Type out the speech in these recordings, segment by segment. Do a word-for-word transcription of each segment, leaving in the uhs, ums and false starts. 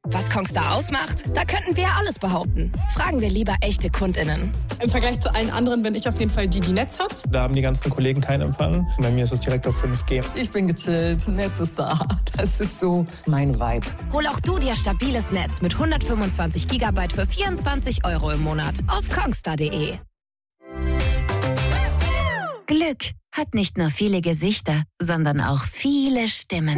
Was Kongstar ausmacht? Da könnten wir alles behaupten. Fragen wir lieber echte KundInnen. Im Vergleich zu allen anderen bin ich auf jeden Fall die, die Netz hat. Da haben die ganzen Kollegen keinen Empfang. Bei mir ist es direkt auf fünf G. Ich bin gechillt, Netz ist da. Das ist so mein Vibe. Hol auch du dir stabiles Netz mit hundertfünfundzwanzig Gigabyte für vierundzwanzig Euro im Monat auf kongstar punkt de. Glück hat nicht nur viele Gesichter, sondern auch viele Stimmen.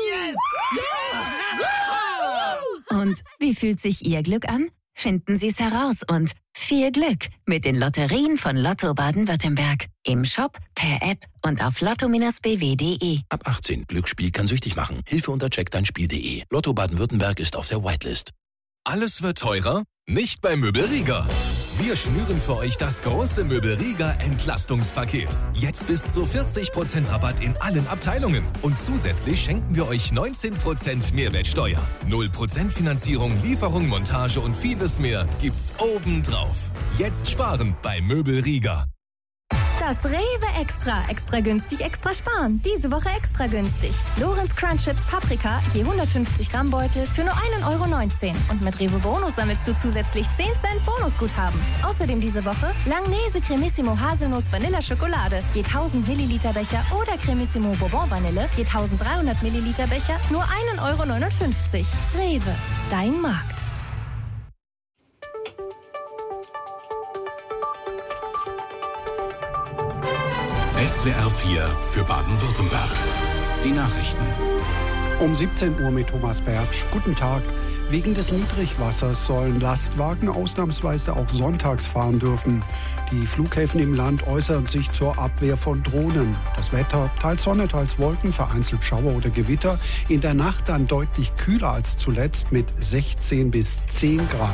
Und wie fühlt sich Ihr Glück an? Finden Sie es heraus und viel Glück mit den Lotterien von Lotto Baden-Württemberg. Im Shop, per App und auf lotto Bindestrich b w punkt de. Ab achtzehn. Glücksspiel kann süchtig machen. Hilfe unter check dein spiel punkt de. Lotto Baden-Württemberg ist auf der Whitelist. Alles wird teurer? Nicht bei Möbel Rieger. Wir schnüren für euch das große Möbel Rieger Entlastungspaket. Jetzt bis zu vierzig Prozent Rabatt in allen Abteilungen. Und zusätzlich schenken wir euch neunzehn Prozent Mehrwertsteuer. null Prozent Finanzierung, Lieferung, Montage und vieles mehr gibt's obendrauf. Jetzt sparen bei Möbel Rieger. Das Rewe Extra. Extra günstig, extra sparen. Diese Woche extra günstig. Lorenz Crunch Chips Paprika, je hundertfünfzig Gramm Beutel für nur ein Euro neunzehn. Und mit Rewe Bonus sammelst du zusätzlich zehn Cent Bonusguthaben. Außerdem diese Woche Langnese Cremissimo Haselnuss Vanilla Schokolade, je tausend Milliliter Becher oder Cremissimo Bourbon Vanille, je eintausenddreihundert Milliliter Becher, nur ein Euro neunundfünfzig. Rewe, dein Markt. S W R vier für Baden-Württemberg. Die Nachrichten. Um siebzehn Uhr mit Thomas Bertsch. Guten Tag. Wegen des Niedrigwassers sollen Lastwagen ausnahmsweise auch sonntags fahren dürfen. Die Flughäfen im Land äußern sich zur Abwehr von Drohnen. Das Wetter, teils Sonne, teils Wolken, vereinzelt Schauer oder Gewitter. In der Nacht dann deutlich kühler als zuletzt mit sechzehn bis zehn Grad.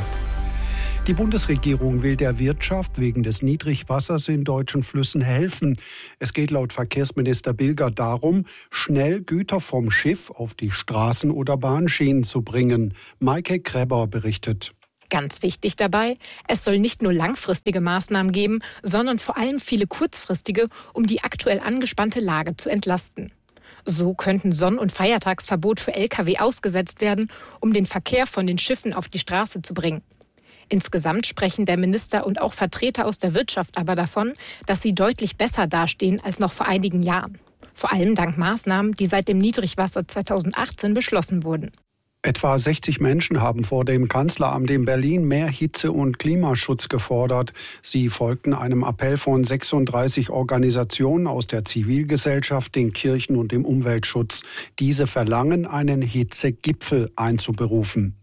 Die Bundesregierung will der Wirtschaft wegen des Niedrigwassers in deutschen Flüssen helfen. Es geht laut Verkehrsminister Bilger darum, schnell Güter vom Schiff auf die Straßen oder Bahnschienen zu bringen. Maike Kreber berichtet. Ganz wichtig dabei, es soll nicht nur langfristige Maßnahmen geben, sondern vor allem viele kurzfristige, um die aktuell angespannte Lage zu entlasten. So könnten Sonn- und Feiertagsverbot für L K W ausgesetzt werden, um den Verkehr von den Schiffen auf die Straße zu bringen. Insgesamt sprechen der Minister und auch Vertreter aus der Wirtschaft aber davon, dass sie deutlich besser dastehen als noch vor einigen Jahren. Vor allem dank Maßnahmen, die seit dem Niedrigwasser zweitausendachtzehn beschlossen wurden. Etwa sechzig Menschen haben vor dem Kanzleramt in Berlin mehr Hitze- und Klimaschutz gefordert. Sie folgten einem Appell von sechsunddreißig Organisationen aus der Zivilgesellschaft, den Kirchen und dem Umweltschutz. Diese verlangen, einen Hitzegipfel einzuberufen.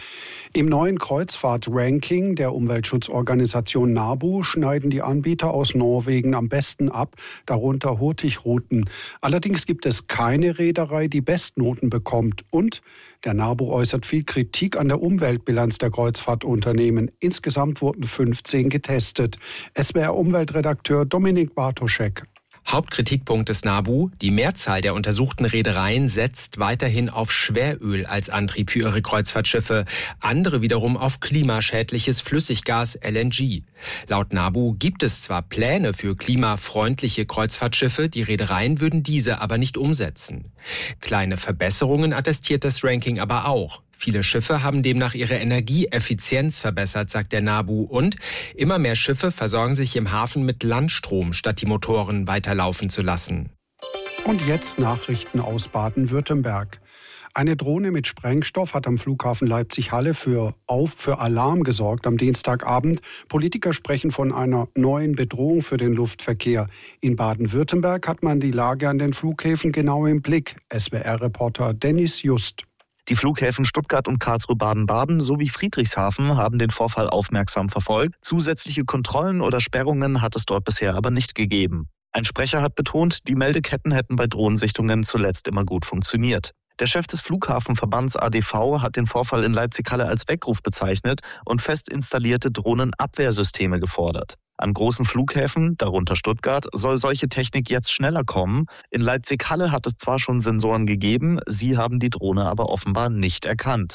Im neuen Kreuzfahrt-Ranking der Umweltschutzorganisation NABU schneiden die Anbieter aus Norwegen am besten ab, darunter Hurtigruten. Allerdings gibt es keine Reederei, die Bestnoten bekommt. Und der NABU äußert viel Kritik an der Umweltbilanz der Kreuzfahrtunternehmen. Insgesamt wurden fünfzehn getestet. S W R-Umweltredakteur Dominik Bartoschek. Hauptkritikpunkt des NABU: Die Mehrzahl der untersuchten Reedereien setzt weiterhin auf Schweröl als Antrieb für ihre Kreuzfahrtschiffe, andere wiederum auf klimaschädliches Flüssiggas L N G. Laut NABU gibt es zwar Pläne für klimafreundliche Kreuzfahrtschiffe, die Reedereien würden diese aber nicht umsetzen. Kleine Verbesserungen attestiert das Ranking aber auch. Viele Schiffe haben demnach ihre Energieeffizienz verbessert, sagt der NABU. Und immer mehr Schiffe versorgen sich im Hafen mit Landstrom, statt die Motoren weiterlaufen zu lassen. Und jetzt Nachrichten aus Baden-Württemberg. Eine Drohne mit Sprengstoff hat am Flughafen Leipzig-Halle für, auf, für Alarm gesorgt am Dienstagabend. Politiker sprechen von einer neuen Bedrohung für den Luftverkehr. In Baden-Württemberg hat man die Lage an den Flughäfen genau im Blick. S W R-Reporter Dennis Just. Die Flughäfen Stuttgart und Karlsruhe-Baden-Baden sowie Friedrichshafen haben den Vorfall aufmerksam verfolgt. Zusätzliche Kontrollen oder Sperrungen hat es dort bisher aber nicht gegeben. Ein Sprecher hat betont, die Meldeketten hätten bei Drohnensichtungen zuletzt immer gut funktioniert. Der Chef des Flughafenverbands A D V hat den Vorfall in Leipzig-Halle als Weckruf bezeichnet und fest installierte Drohnenabwehrsysteme gefordert. An großen Flughäfen, darunter Stuttgart, soll solche Technik jetzt schneller kommen. In Leipzig-Halle hat es zwar schon Sensoren gegeben, sie haben die Drohne aber offenbar nicht erkannt.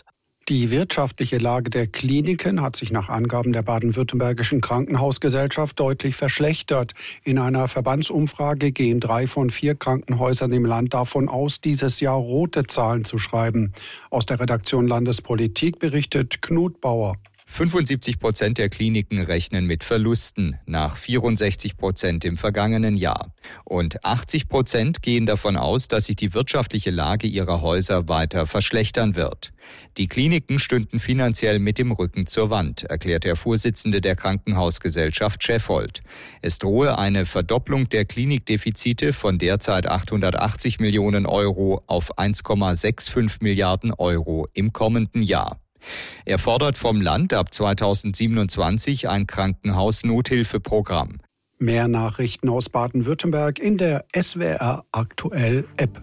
Die wirtschaftliche Lage der Kliniken hat sich nach Angaben der Baden-Württembergischen Krankenhausgesellschaft deutlich verschlechtert. In einer Verbandsumfrage gehen drei von vier Krankenhäusern im Land davon aus, dieses Jahr rote Zahlen zu schreiben. Aus der Redaktion Landespolitik berichtet Knut Bauer. fünfundsiebzig Prozent der Kliniken rechnen mit Verlusten, nach vierundsechzig Prozent im vergangenen Jahr. Und achtzig Prozent gehen davon aus, dass sich die wirtschaftliche Lage ihrer Häuser weiter verschlechtern wird. Die Kliniken stünden finanziell mit dem Rücken zur Wand, erklärt der Vorsitzende der Krankenhausgesellschaft Scheffold. Es drohe eine Verdopplung der Klinikdefizite von derzeit achthundertachtzig Millionen Euro auf eins Komma fünfundsechzig Milliarden Euro im kommenden Jahr. Er fordert vom Land ab zweitausendsiebenundzwanzig ein Krankenhaus-Nothilfeprogramm. Mehr Nachrichten aus Baden-Württemberg in der S W R Aktuell App.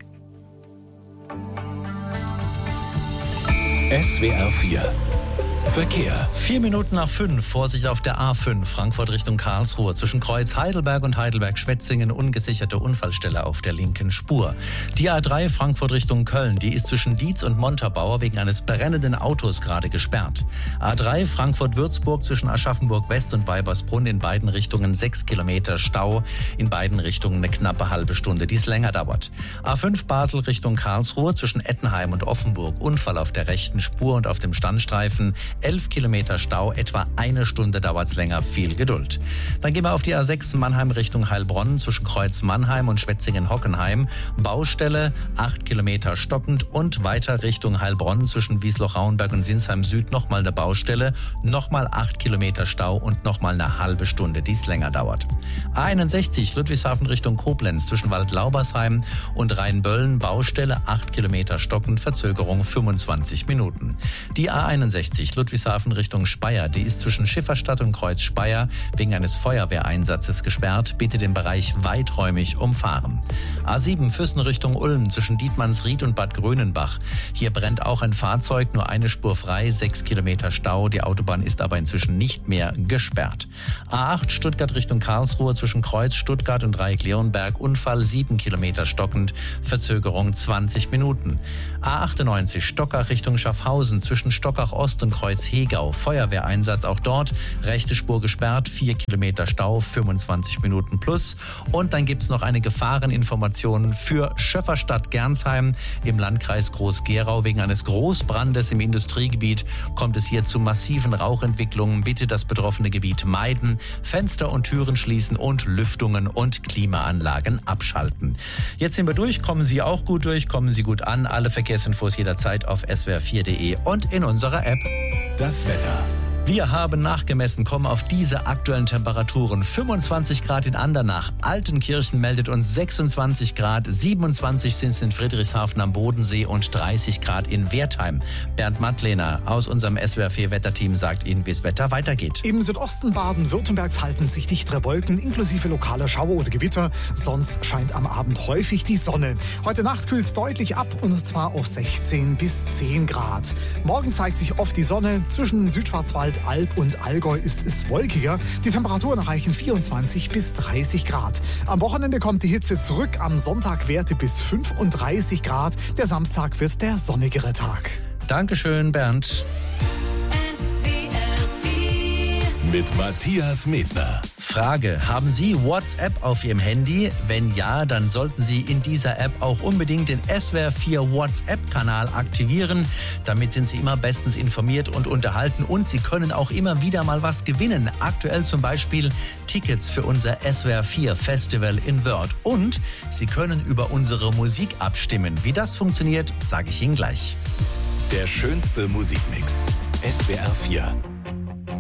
S W R vier Verkehr. Vier Minuten nach fünf. Vorsicht auf der A fünf. Frankfurt Richtung Karlsruhe. Zwischen Kreuz Heidelberg und Heidelberg-Schwetzingen ungesicherte Unfallstelle auf der linken Spur. Die A drei Frankfurt Richtung Köln. Die ist zwischen Dietz und Montabaur wegen eines brennenden Autos gerade gesperrt. A drei Frankfurt-Würzburg zwischen Aschaffenburg-West und Weibersbrunn in beiden Richtungen sechs Kilometer Stau. In beiden Richtungen eine knappe halbe Stunde, die es länger dauert. A fünf Basel Richtung Karlsruhe zwischen Ettenheim und Offenburg. Unfall auf der rechten Spur und auf dem Standstreifen. elf Kilometer Stau, etwa eine Stunde dauert es länger, viel Geduld. Dann gehen wir auf die A sechs Mannheim Richtung Heilbronn zwischen Kreuz Mannheim und Schwetzingen-Hockenheim. Baustelle, acht Kilometer stockend und weiter Richtung Heilbronn zwischen Wiesloch-Rauenberg und Sinsheim Süd nochmal eine Baustelle, nochmal acht Kilometer Stau und nochmal eine halbe Stunde, die es länger dauert. A einundsechzig Ludwigshafen Richtung Koblenz zwischen Waldlaubersheim und Rheinböllen, Baustelle, acht Kilometer stockend, Verzögerung fünfundzwanzig Minuten. Die A einundsechzig Ludwigshafen Richtung Speyer, die ist zwischen Schifferstadt und Kreuz Speyer wegen eines Feuerwehreinsatzes gesperrt. Bitte den Bereich weiträumig umfahren. A sieben Füssen Richtung Ulm zwischen Dietmannsried und Bad Grönenbach. Hier brennt auch ein Fahrzeug, nur eine Spur frei, sechs Kilometer Stau. Die Autobahn ist aber inzwischen nicht mehr gesperrt. A acht Stuttgart Richtung Karlsruhe zwischen Kreuz Stuttgart und Dreieck-Leonberg. Unfall, sieben Kilometer stockend, Verzögerung zwanzig Minuten. A achtundneunzig Stockach Richtung Schaffhausen zwischen Stockach Ost und Kreuz Hegau. Feuerwehreinsatz auch dort. Rechte Spur gesperrt, vier Kilometer Stau, fünfundzwanzig Minuten plus. Und dann gibt es noch eine Gefahreninformation für Schöfferstadt-Gernsheim im Landkreis Groß-Gerau. Wegen eines Großbrandes im Industriegebiet kommt es hier zu massiven Rauchentwicklungen. Bitte das betroffene Gebiet meiden, Fenster und Türen schließen und Lüftungen und Klimaanlagen abschalten. Jetzt sind wir durch. Kommen Sie auch gut durch, kommen Sie gut an. Alle Verkehrsinfos jederzeit auf s w r vier punkt d e und in unserer App. Das Wetter. Wir haben nachgemessen, kommen auf diese aktuellen Temperaturen. fünfundzwanzig Grad in Andernach, Altenkirchen meldet uns sechsundzwanzig Grad, siebenundzwanzig sind es in Friedrichshafen am Bodensee und dreißig Grad in Wertheim. Bernd Mattlehner aus unserem S W R vier Wetterteam sagt Ihnen, wie das Wetter weitergeht. Im Südosten Baden-Württembergs halten sich dichtere Wolken inklusive lokaler Schauer oder Gewitter. Sonst scheint am Abend häufig die Sonne. Heute Nacht kühlt es deutlich ab und zwar auf sechzehn bis zehn Grad. Morgen zeigt sich oft die Sonne. Zwischen Südschwarzwald, Alb und Allgäu ist es wolkiger. Die Temperaturen erreichen vierundzwanzig bis dreißig Grad. Am Wochenende kommt die Hitze zurück. Am Sonntag Werte bis fünfunddreißig Grad. Der Samstag wird der sonnigere Tag. Dankeschön, Bernd. Mit Matthias Medner. Frage: Haben Sie WhatsApp auf Ihrem Handy? Wenn ja, dann sollten Sie in dieser App auch unbedingt den S W R vier WhatsApp-Kanal aktivieren. Damit sind Sie immer bestens informiert und unterhalten und Sie können auch immer wieder mal was gewinnen. Aktuell zum Beispiel Tickets für unser S W R vier Festival in Wörth. Und Sie können über unsere Musik abstimmen. Wie das funktioniert, sage ich Ihnen gleich. Der schönste Musikmix. S W R vier.